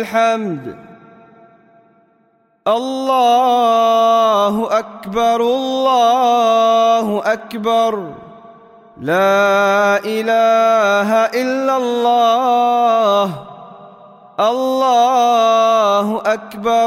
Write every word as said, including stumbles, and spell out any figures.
الحمد. الله أكبر الله أكبر، لا إله إلا الله. الله أكبر.